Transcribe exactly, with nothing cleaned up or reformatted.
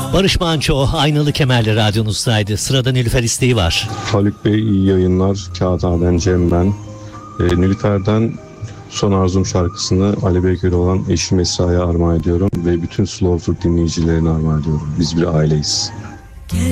Barış Manço, Aynalı Kemerli radyonuzdaydı. Sırada Nilüfer isteği var. Haluk Bey iyi yayınlar. Kağıthane'den Cem ben. E, Nilüfer'den Son Arzum şarkısını Ali Beyköy'de olan eşim Esra'ya armağan ediyorum ve bütün Slow Food dinleyicilerine armağan ediyorum. Biz bir aileyiz.